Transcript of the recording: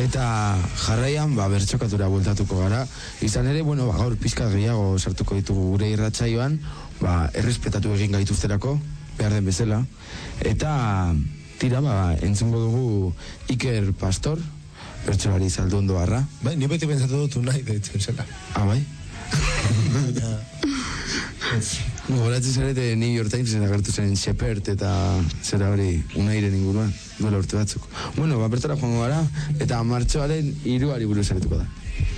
Eta jarraian, bertsokatura bueltatuko gara. Izan ere, gaur pizka gehiago sartuko ditugu gure irratsaioan, errespetatu egin gaituzterako, behar den bezala. Eta tira, entzungo dugu Iker Pastor, bertsolari Zalduondo Arra. Bai, ni beti pentsatu dut unai deitzen zela. Bai? Goratzen zarete New York Timesen agertu zen Shepard eta zera hori unairen inguruan, duela urte batzuk. Bertara joango gara, eta martxoaren 3 buruz arituko da.